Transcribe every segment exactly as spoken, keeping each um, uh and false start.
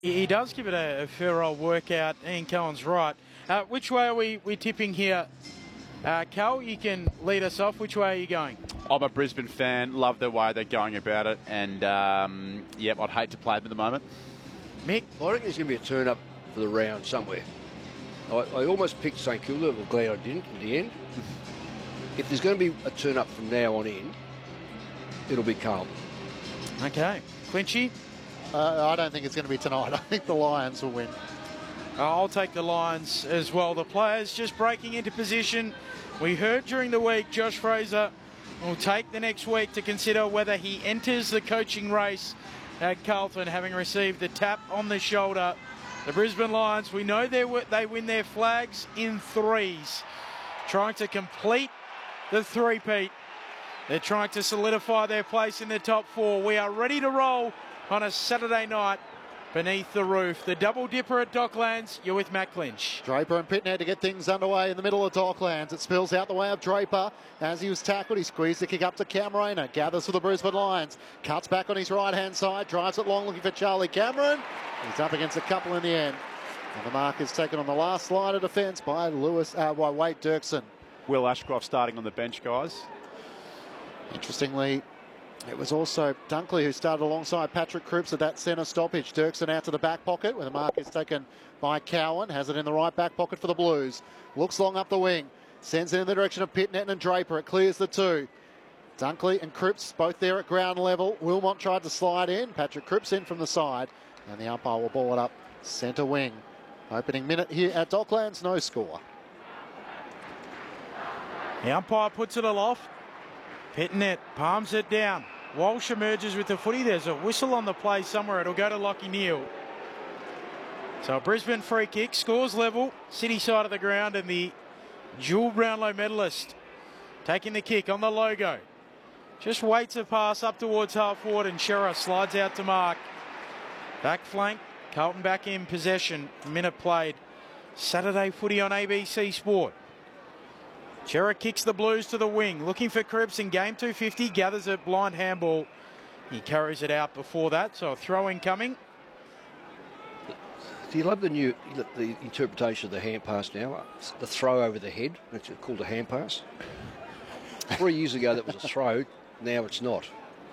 He does give it a, a fair old workout. Ian Cohen's right. Uh, which way are we, we tipping here? Uh, Cal, you can lead us off. Which way are you going? I'm a Brisbane fan. Love the way they're going about it. And, um, yep, I'd hate to play them at the moment. Mick? Well, I think there's going to be a turn-up for the round somewhere. I, I almost picked St Kilda. I'm glad I didn't in the end. If there's going to be a turn-up from now on in, it'll be Carlton. Okay. Clinchy? Uh, I don't think it's going to be tonight. I think the Lions will win. I'll take the Lions as well. The players just breaking into position. We heard during the week Josh Fraser will take the next week to consider whether he enters the coaching race at Carlton, having received the tap on the shoulder. The Brisbane Lions, we know they they win their flags in threes, trying to complete the three-peat. They're trying to solidify their place in the top four. We are ready to roll on a Saturday night beneath the roof. The double dipper at Docklands. You're with Matt Clinch. Draper and Pitnet to get things underway in the middle of Docklands. It spills out the way of Draper. As he was tackled, he squeezed the kick up to Cam Rayner. Gathers for the Brisbane Lions. Cuts back on his right-hand side. Drives it long, looking for Charlie Cameron. He's up against a couple in the end. And the mark is taken on the last line of defence by Lewis, uh, by Wade Dirksen. Will Ashcroft starting on the bench, guys. Interestingly, it was also Dunkley who started alongside Patrick Cripps at that centre stoppage. Dirksen out to the back pocket where the mark is taken by Cowan. Has it in the right back pocket for the Blues. Looks long up the wing. Sends it in the direction of Pitnet and Draper. It clears the two. Dunkley and Cripps both there at ground level. Wilmot tried to slide in. Patrick Cripps in from the side. And the umpire will ball it up centre wing. Opening minute here at Docklands. No score. The umpire puts it aloft. Pitnet palms it down. Walsh emerges with the footy. There's a whistle on the play somewhere. It'll go to Lockie Neal. So a Brisbane free kick. Scores level. City side of the ground. And the dual Brownlow medalist taking the kick on the logo. Just waits a pass up towards half forward. And Shearer slides out to mark. Back flank. Carlton back in possession. Minute played. Saturday footy on A B C Sport. Chera kicks the Blues to the wing, looking for Cripps in game two fifty, gathers a blind handball. He carries it out before that, so a throw-in coming. Do you love the new the interpretation of the hand pass now? The throw over the head, it's called a hand pass. Three years ago that was a throw, now it's not.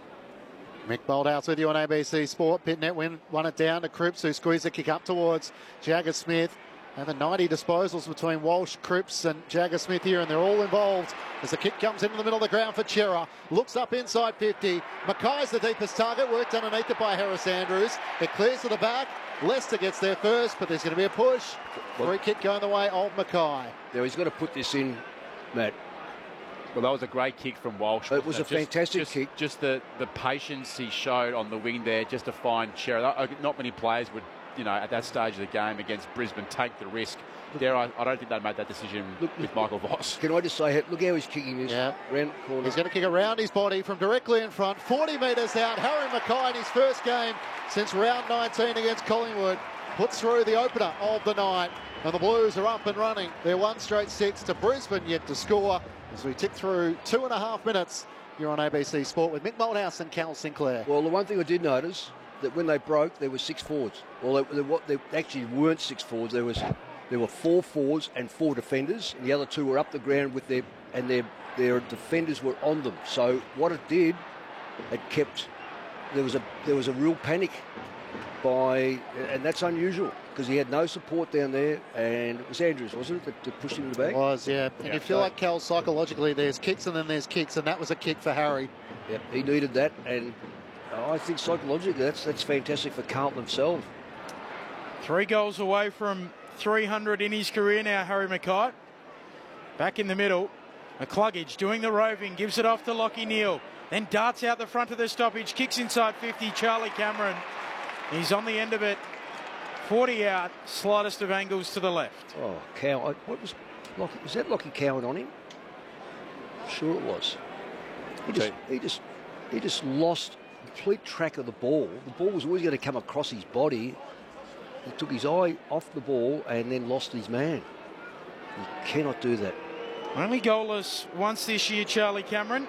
Mick Boldhouse with you on A B C Sport. Pitnet win, won it down to Cripps, who squeezed the kick up towards Jagger Smith. And the ninety disposals between Walsh, Cripps and Jagger Smith here, and they're all involved as the kick comes into the middle of the ground for Chera. Looks up inside fifty. Mackay's the deepest target, worked underneath it by Harris Andrews. It clears to the back. Leicester gets there first, but there's going to be a push. Free kick going the way of Mackay. Now he's got to put this in, Matt. Well, that was a great kick from Walsh. It was a just, fantastic just, kick. Just the, the patience he showed on the wing there just to find Chera. Not many players would, you know, at that stage of the game against Brisbane, take the risk. There, I, I don't think they made that decision look, with Michael Voss. Can I just say, look how he's kicking this yeah. round corner. He's going to kick around his body from directly in front, forty metres out. Harry Mackay in his first game since round nineteen against Collingwood puts through the opener of the night, and the Blues are up and running. They're one straight six to Brisbane yet to score as we tick through two and a half minutes. You're on A B C Sport with Mick Malthouse and Cal Sinclair. Well, the one thing I did notice that when they broke, there were six forwards. Well, they, they, they actually weren't six forwards. There was there were four forwards and four defenders, and the other two were up the ground with their and their their defenders were on them. So what it did, it kept there was a there was a real panic by, and that's unusual because he had no support down there, and it was Andrews, wasn't it, that, that pushed him in the back? It was, yeah. And yeah. you feel like Cal psychologically, there's kicks and then there's kicks, and that was a kick for Harry. Yep, he needed that, and I think psychologically that's that's fantastic for Carlton themselves. Three goals away from three hundred in his career now, Harry Mackay. Back in the middle. McCluggage doing the roving, gives it off to Lockie Neal. Then darts out the front of the stoppage, kicks inside fifty, Charlie Cameron. He's on the end of it. forty out, slightest of angles to the left. Oh, Cow, what was, Lockie, was that Lockie Cowan on him? Sure it was. He just, he just, he just lost complete track of the ball. The ball was always going to come across his body. He took his eye off the ball and then lost his man. You cannot do that. Only goalless once this year, Charlie Cameron.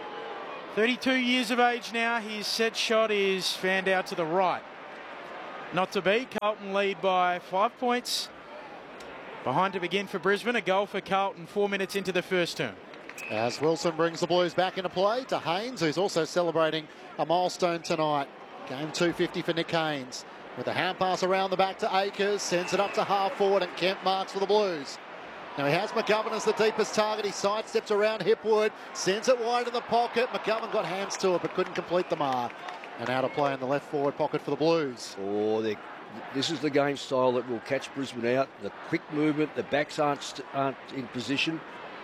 thirty-two years of age now. His set shot is fanned out to the right. not to be. Carlton lead by five points. Behind to begin for Brisbane. A goal for Carlton four minutes into the first term. As Wilson brings the Blues back into play to Haynes, who's also celebrating a milestone tonight. Game two fifty for Nick Haynes. With a hand pass around the back to Akers, sends it up to half forward, and Kemp marks for the Blues. Now he has McGovern as the deepest target. He sidesteps around Hipwood, sends it wide in the pocket. McGovern got hands to it but couldn't complete the mark. And out of play in the left forward pocket for the Blues. Oh, this is the game style that will catch Brisbane out. The quick movement, the backs aren't, aren't in position.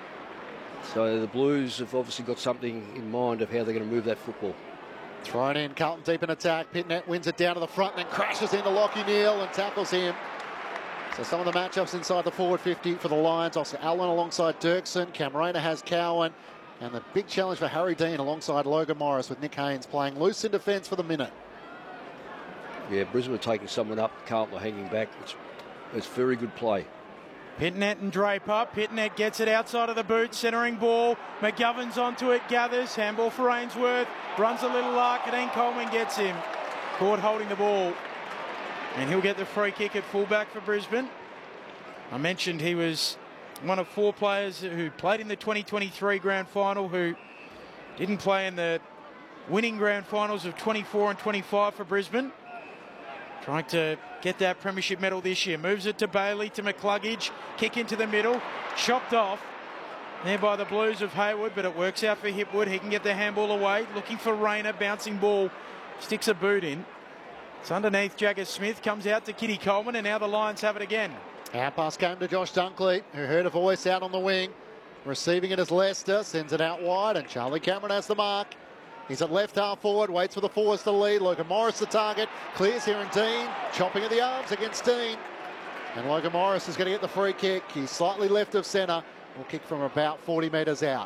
So the Blues have obviously got something in mind of how they're going to move that football. Thrown in, Carlton deep in attack. Pitnet wins it down to the front and then crashes into Lockie Neal and tackles him. So some of the matchups inside the forward fifty for the Lions. Oscar Allen alongside Dirksen. Camarena has Cowan. And the big challenge for Harry Dean alongside Logan Morris, with Nick Haynes playing loose in defence for the minute. Yeah, Brisbane are taking someone up. Carlton are hanging back. It's, it's very good play. Pitnet and Draper. Pitnet gets it outside of the boot, centering ball. McGovern's onto it, gathers. Handball for Ainsworth. Runs a little arc, and then Coleman gets him. Caught holding the ball. And he'll get the free kick at fullback for Brisbane. I mentioned he was one of four players who played in the twenty twenty-three grand final who didn't play in the winning grand finals of twenty-four and twenty-five for Brisbane. Trying to get that premiership medal this year. Moves it to Bailey, to McCluggage. Kick into the middle. Chopped off there by the Blues of Hayward, but it works out for Hipwood. He can get the handball away. Looking for Rayner. Bouncing ball. Sticks a boot in. It's underneath Jagger Smith. Comes out to Kitty Coleman, and now the Lions have it again. Our pass came to Josh Dunkley, who heard a voice out on the wing. Receiving it as Lester. Sends it out wide, and Charlie Cameron has the mark. He's at left half forward, waits for the forwards to lead. Logan Morris the target, clears here, and Dean chopping at the arms against Dean. And Logan Morris is going to get the free kick. He's slightly left of centre. Will kick from about forty metres out.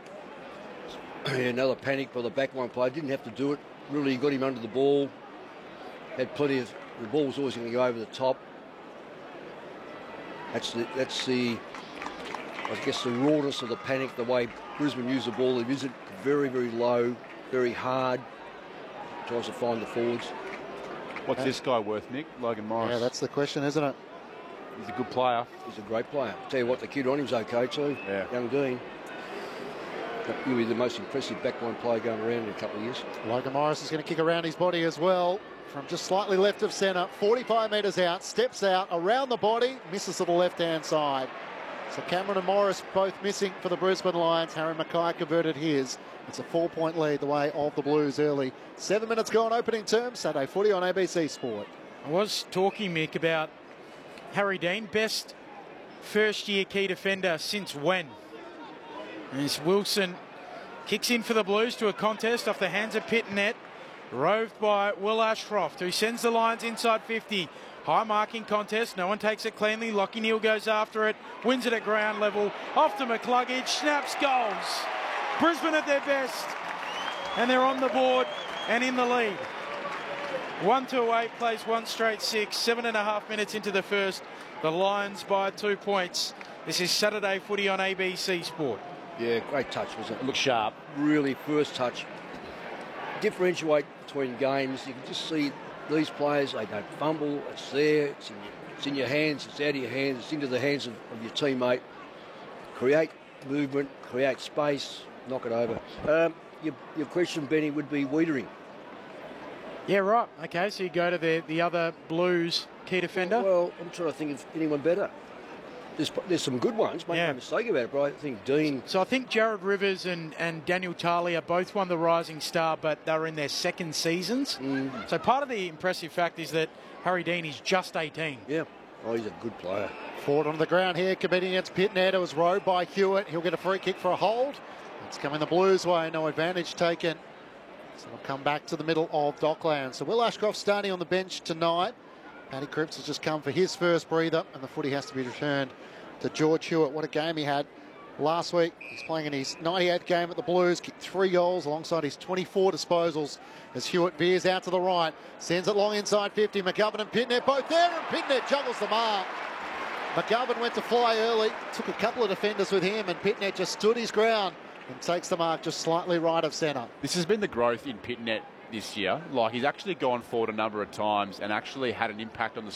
Yeah, another panic by the backline player. Didn't have to do it. Really got him under the ball. Had plenty of... The ball was always going to go over the top. That's the... That's the I guess the rawness of the panic, the way Brisbane use the ball. It isn't very, very low, very hard. Tries to find the forwards. What's this guy worth, Nick? Logan Morris. Yeah, that's the question, isn't it? He's a good player. He's a great player. Tell you what, the kid on him's okay too. Yeah. Young Dean. He'll be the most impressive backline player going around in a couple of years. Logan Morris is going to kick around his body as well. From just slightly left of centre, forty-five metres out, steps out, around the body, misses to the left-hand side. So Cameron and Morris both missing for the Brisbane Lions. Harry Mackay converted his. It's a four-point lead the way of the Blues early. Seven minutes gone, opening term. Saturday footy on A B C Sport. I was talking, Mick, about Harry Dean, best first-year key defender since when? And as Wilson kicks in for the Blues to a contest off the hands of Pitnet, roved by Will Ashcroft, who sends the Lions inside fifty. High marking contest, no one takes it cleanly. Lockie Neal goes after it, wins it at ground level. Off to McCluggage, snaps, goals. Brisbane at their best, and they're on the board and in the lead. One to eight plays one straight six, seven and a half minutes into the first. The Lions by two points. This is Saturday footy on A B C Sport. Yeah, great touch, wasn't it? Look sharp. Really, first touch. Differentiate between games. You can just see these players, they don't fumble. It's there. It's in, it's in your hands. It's out of your hands. It's into the hands of, of your teammate. Create movement, create space, knock it over. Um, your, your question, Benny, would be Wiedering. Yeah, right. Okay, so you go to the, the other Blues key defender. Well, I'm trying to think of anyone better. There's, there's some good ones, make yeah. no mistake about it, but I think Dean... So I think Jared Rivers and, and Daniel Talia both won the Rising Star, but they were in their second seasons. Mm. So part of the impressive fact is that Harry Dean is just eighteen. Yeah. Oh, he's a good player. Forward onto the ground here, competing against Pitnet. It was rowed by Hewitt. He'll get a free kick for a hold. It's coming the Blues' way, no advantage taken. So they'll come back to the middle of Dockland. So Will Ashcroft starting on the bench tonight. Paddy Cripps has just come for his first breather, and the footy has to be returned to George Hewitt. What a game he had last week. He's playing in his ninety-eighth game at the Blues, kicked three goals alongside his twenty-four disposals as Hewitt veers out to the right, sends it long inside fifty. McGovern and Pitnet both there, and Pitnet juggles the mark. McGovern went to fly early, took a couple of defenders with him, and Pitnet just stood his ground and takes the mark just slightly right of centre. This has been the growth in Pitnet this year. Like, he's actually gone forward a number of times and actually had an impact on the